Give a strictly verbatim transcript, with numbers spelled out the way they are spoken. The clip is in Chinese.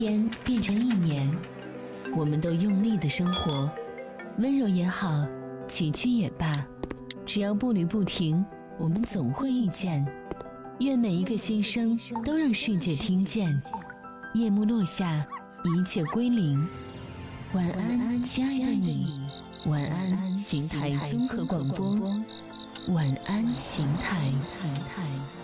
天变成一年，我们都用力的生活，温柔也好，崎岖也罢，只要步履不停，我们总会遇见。愿每一个心声都让世界听见。夜幕落下，一切归零。晚安，亲爱的你。晚安，邢台综合广播。晚安，邢台。